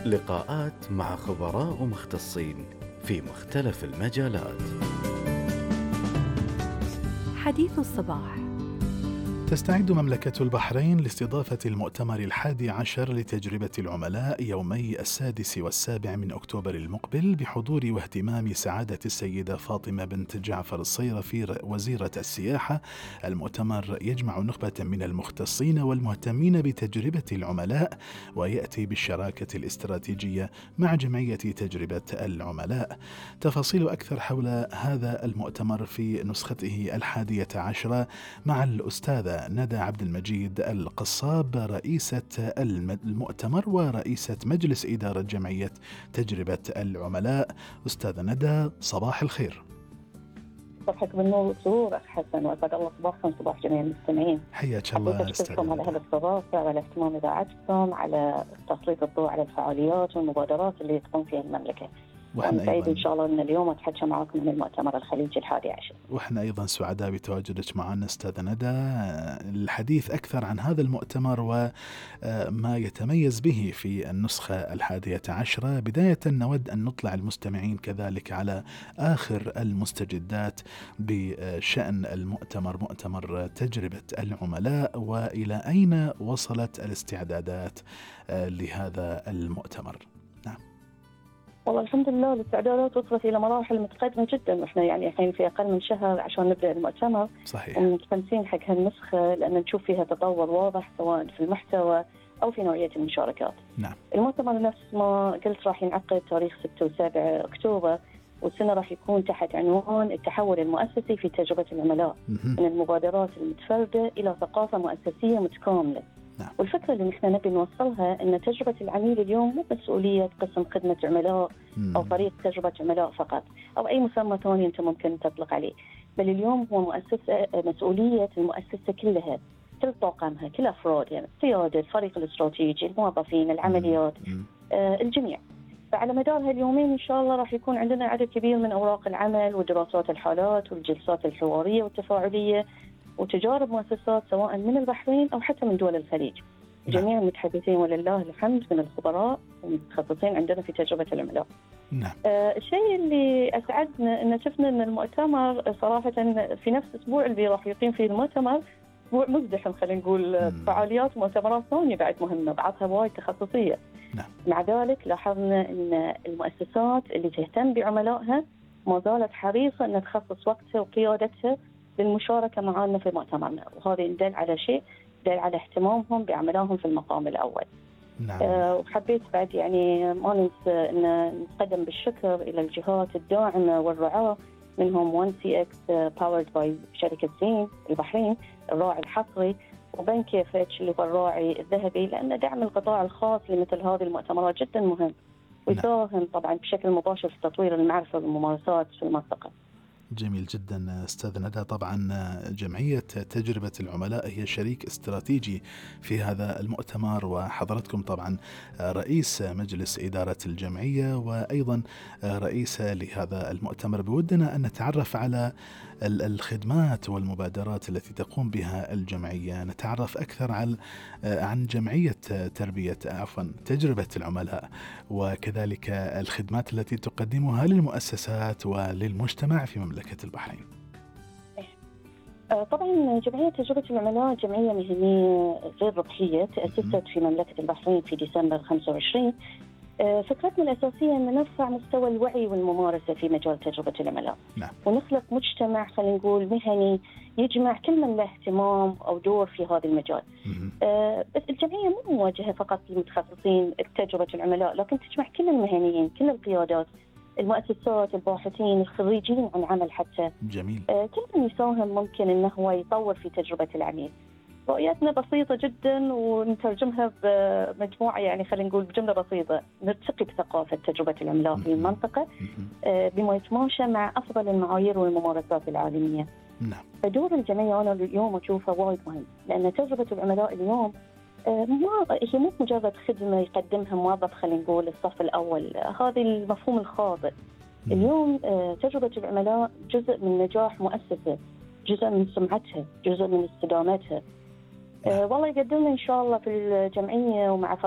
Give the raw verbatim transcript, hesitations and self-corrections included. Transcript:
لقاءات مع خبراء ومختصين في مختلف المجالات. حديث الصباح. تستعد مملكة البحرين لاستضافة المؤتمر الحادي عشر لتجربة العملاء يومي السادس والسابع من أكتوبر المقبل، بحضور واهتمام سعادة السيدة فاطمة بنت جعفر الصيرفي وزيرة السياحة. المؤتمر يجمع نخبة من المختصين والمهتمين بتجربة العملاء، ويأتي بالشراكة الاستراتيجية مع جمعية تجربة العملاء. تفاصيل أكثر حول هذا المؤتمر في نسخته الحادية عشرة مع الأستاذة ندى عبد المجيد القصاب، رئيسة المؤتمر ورئيسة مجلس إدارة جمعية تجربة العملاء. أستاذة ندى، صباح الخير. صباحك بالنور والسرور أخ حسن، وأسعد الله صباحكم صباح جميع المستمعين. حياك الله. أشكركم على هذا الاستضافة وعلى اهتمام إذاعتكم، على تسليط الضوء على الفعاليات والمبادرات اللي تقوم فيها المملكة. وأنا سعيد إن شاء الله أن اليوم أتحدث معكم عن المؤتمر الخليجي الحادي عشر. وإحنا أيضا سعداء بتواجدك معنا أستاذة ندى، الحديث أكثر عن هذا المؤتمر وما يتميز به في النسخة الحادية عشرة. بداية نود أن نطلع المستمعين كذلك على آخر المستجدات بشأن المؤتمر، مؤتمر تجربة العملاء، وإلى أين وصلت الاستعدادات لهذا المؤتمر. نعم. والله الحمد لله الاستعدادات وصلت إلى مراحل متقدمة جدا، وإحنا يعني الحين في أقل من شهر عشان نبدأ المؤتمر. صحيح. ومتحمسين حق هالنسخة لأن نشوف فيها تطور واضح سواء في المحتوى أو في نوعية المشاركات. نعم. المؤتمر نفس ما قلت راح ينعقد تاريخ ستة وسابع أكتوبر، والسنة راح يكون تحت عنوان التحول المؤسسي في تجربة العملاء، من المبادرات المتفردة إلى ثقافة مؤسسية متكاملة. نعم. والفكرة اللي نحن نبي نوصلها أن تجربة العميل اليوم مو مسؤولية قسم خدمة عملاء مم. أو فريق تجربة عملاء فقط أو أي مسمى ثاني أنت ممكن تطلق عليه، بل اليوم هو مؤسسة مسؤولية المؤسسة كلها، كل طاقمها، كل أفراد، يعني القيادة، الفريق الاستراتيجي، الموظفين، العمليات، آه الجميع. فعلى مدار هاليومين إن شاء الله راح يكون عندنا عدد كبير من أوراق العمل ودراسات الحالات والجلسات الحوارية والتفاعلية وتجارب مؤسسات سواء من البحرين أو حتى من دول الخليج. نعم. جميع المتحدثين ولله الحمد من الخبراء والمتخصصين عندنا في تجربة العملاء. نعم. آه الشيء اللي أسعدنا أن شفنا أن المؤتمر صراحة في نفس الأسبوع اللي راح يقيم فيه المؤتمر أسبوع مزدحم، خلينا نقول فعاليات ومؤتمرات ثانية بعد مهمة بعضها وايد تخصصية. نعم. مع ذلك لاحظنا أن المؤسسات اللي تهتم بعملائها ما زالت حريصة أن تخصص وقتها وقيادتها للمشاركة معنا في مؤتمرنا، وهذا يدل على شيء، يدل على اهتمامهم بعملائهم في المقام الأول. نعم. أه وحبيت بعد يعني ما ننسى أن نقدم بالشكر إلى الجهات الداعمة والرعاة، منهم وان سي إكس باورد باي شركة زين البحرين الراعي الحصري، وبنك اف اتش اللي هو الراعي الذهبي، لأن دعم القطاع الخاص لمثل هذه المؤتمرات جدا مهم ويساهم طبعا بشكل مباشر في تطوير المعرفة والممارسات في المنطقة. جميل جدا أستاذ ندى. طبعا جمعية تجربة العملاء هي شريك استراتيجي في هذا المؤتمر، وحضرتكم طبعا رئيس مجلس إدارة الجمعية وأيضا رئيسة لهذا المؤتمر. بودنا أن نتعرف على الخدمات والمبادرات التي تقوم بها الجمعية، نتعرف أكثر عن عن جمعية تربية عفوا تجربة العملاء، وكذلك الخدمات التي تقدمها للمؤسسات وللمجتمع في مملكة البحرين. طبعا جمعية تجربة العملاء جمعية مهنية غير ربحية تأسست في مملكة البحرين في ديسمبر خمسة وعشرين. فكرتنا الأساسية أن نرفع مستوى الوعي والممارسة في مجال تجربة العملاء. نعم. ونخلق مجتمع خلينا نقول مهني يجمع كل من له اهتمام أو دور في هذا المجال. آه بس الجمعية مو مواجهة فقط للمتخصصين بتجربة العملاء، لكن تجمع كل المهنيين، كل القيادات، المؤسسات، الباحثين، الخريجين عن عمل حتى. جميل. آه كل من يساهم ممكن أنه هو يطور في تجربة العميل. رؤيتنا بسيطة جدا ونترجمها بمجموعة يعني خلينا نقول بجملة بسيطة، نرتقي بثقافة تجربة العملاء في المنطقة بما يتماشى مع أفضل المعايير والممارسات العالمية. نعم. فدور الجمعية أنا اليوم أشوفه وايد مهم، لأن تجربة العملاء اليوم ما هي مو مجرد خدمة يقدمها موظف خلينا نقول الصف الأول، هذا المفهوم الخاطئ. اليوم تجربة العملاء جزء من نجاح مؤسسة، جزء من سمعتها، جزء من استدامتها. أه والله يقدمنا إن شاء الله في الجمعية ومع